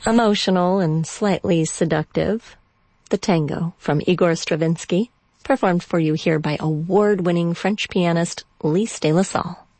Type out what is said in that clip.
Emotional and slightly seductive, the tango from Igor Stravinsky, performed for you here by award-winning French pianist Lise de la Salle.